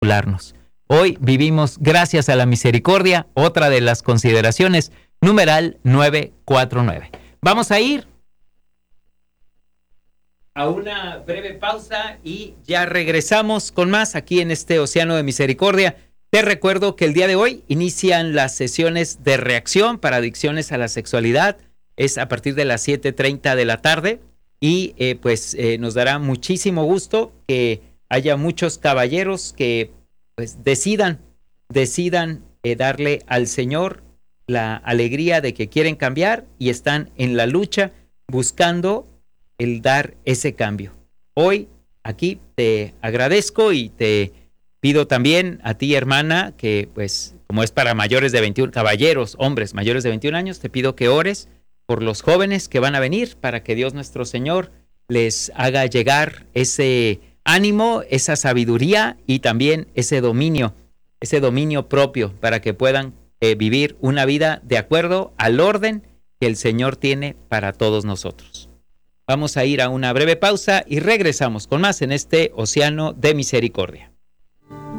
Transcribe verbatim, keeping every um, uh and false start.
congratularnos. Hoy vivimos gracias a la misericordia, otra de las consideraciones, numeral novecientos cuarenta y nueve. Vamos a ir a una breve pausa y ya regresamos con más aquí en este Océano de Misericordia. Te recuerdo que el día de hoy inician las sesiones de reacción para adicciones a la sexualidad. Es a partir de las siete treinta de la tarde y eh, pues eh, nos dará muchísimo gusto que haya muchos caballeros que pues decidan, decidan eh, darle al Señor la alegría de que quieren cambiar y están en la lucha buscando el dar ese cambio. Hoy aquí te agradezco y te pido también a ti, hermana, que pues como es para mayores de veintiún, caballeros, hombres mayores de veintiún años, te pido que ores por los jóvenes que van a venir para que Dios nuestro Señor les haga llegar ese ánimo, esa sabiduría y también ese dominio, ese dominio propio para que puedan eh, vivir una vida de acuerdo al orden que el Señor tiene para todos nosotros. Vamos a ir a una breve pausa y regresamos con más en este Océano de Misericordia.